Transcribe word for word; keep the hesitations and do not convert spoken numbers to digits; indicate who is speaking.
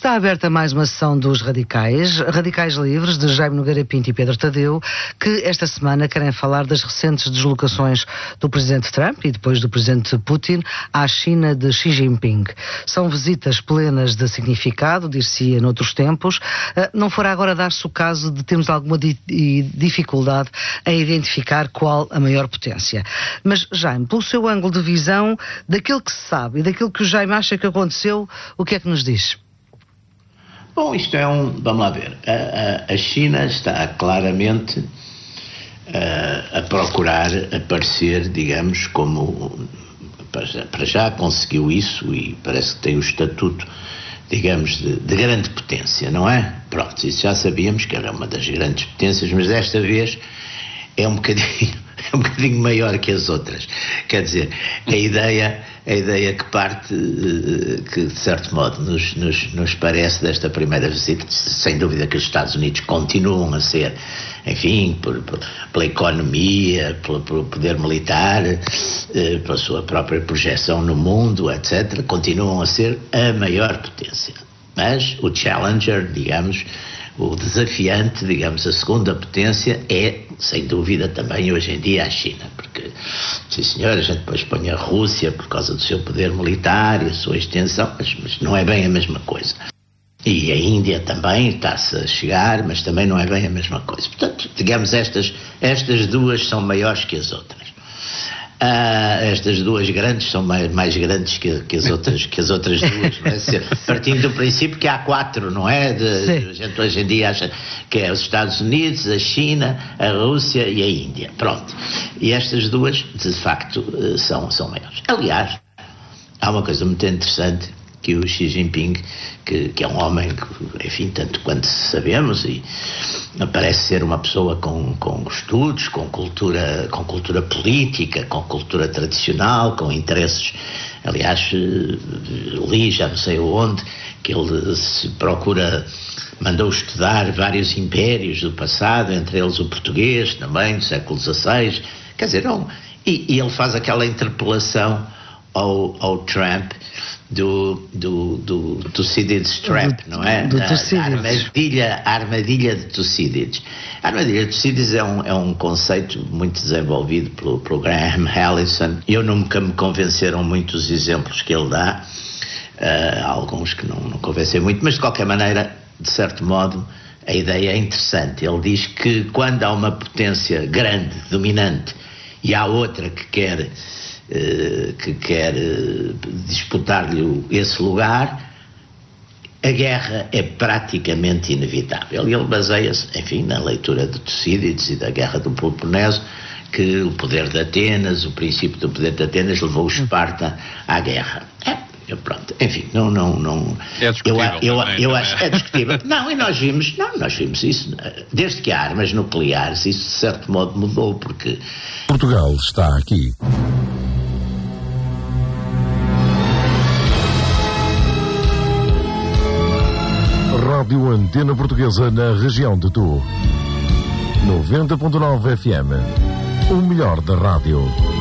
Speaker 1: Está aberta mais uma sessão dos Radicais, Radicais Livres, de Jaime Nogueira Pinto e Pedro Tadeu, que esta semana querem falar das recentes deslocações do Presidente Trump e depois do Presidente Putin à China de Xi Jinping. São visitas plenas de significado, dir-se-ia noutros tempos. Não fora agora dar-se o caso de termos alguma di- dificuldade em identificar qual a maior potência. Mas, Jaime, pelo seu ângulo de visão, daquilo que se sabe e daquilo que o Jaime acha que aconteceu, o que é que nos diz?
Speaker 2: Bom, isto é um... Vamos lá ver. A, a, a China está claramente a, a procurar aparecer, digamos, como... Para já conseguiu isso e parece que tem o estatuto, digamos, de, de grande potência, não é? Pronto, isso já sabíamos que era uma das grandes potências, mas desta vez é um bocadinho, é um bocadinho maior que as outras. Quer dizer, a ideia, a ideia que parte, que de certo modo nos, nos, nos parece desta primeira visita, sem dúvida que os Estados Unidos continuam a ser, enfim, por, por, pela economia, pelo, pelo poder militar, eh, pela sua própria projeção no mundo, etcétera, continuam a ser a maior potência. Mas o challenger, digamos, o desafiante, digamos, a segunda potência é, sem dúvida, também hoje em dia a China, porque, sim senhor, a gente depois põe a Rússia por causa do seu poder militar e a sua extensão, mas, mas não é bem a mesma coisa. E a Índia também está-se a chegar, mas também não é bem a mesma coisa. Portanto, digamos, estas, estas duas são maiores que as outras. Ah, estas duas grandes são mais, mais grandes que, que, as outras, que as outras duas, não é? Partindo do princípio que há quatro, não é? De, a gente hoje em dia acha que é os Estados Unidos, a China, a Rússia e a Índia. Pronto. E estas duas, de facto, são, são maiores. Aliás, há uma coisa muito interessante que o Xi Jinping, que, que é um homem que, enfim, tanto quanto sabemos, e parece ser uma pessoa com, com estudos, com cultura, com cultura política, com cultura tradicional, com interesses. Aliás, li, já não sei onde, que ele se procura, mandou estudar vários impérios do passado, entre eles o português também, do século dezasseis. Quer dizer, não, e, e ele faz aquela interpelação ao, ao Trump do, do, do Thucydides Trap, não é?
Speaker 1: Do, do
Speaker 2: a, a, armadilha, a armadilha de Thucydides. A armadilha de Thucydides é um, é um conceito muito desenvolvido pelo, pelo Graham Allison. Eu nunca me convenceram muito os exemplos que ele dá, uh, alguns que não, não convencem muito, mas de qualquer maneira, de certo modo, a ideia é interessante. Ele diz que quando há uma potência grande, dominante, e há outra que quer... Uh, que quer uh, disputar-lhe esse lugar, a guerra é praticamente inevitável. E ele baseia-se, enfim, na leitura de Tucídides e da Guerra do Peloponeso, que o poder de Atenas, o princípio do poder de Atenas levou o Esparta à guerra. É, pronto, enfim, não, não, não.
Speaker 3: É discutível.
Speaker 2: Eu, eu,
Speaker 3: também,
Speaker 2: eu
Speaker 3: também.
Speaker 2: acho é discutível. Não, e nós vimos, não, nós vimos isso, desde que há armas nucleares, isso de certo modo mudou, porque
Speaker 4: Portugal está aqui. Rádio Antena Portuguesa na região de Tu. noventa ponto nove F M. O melhor da rádio.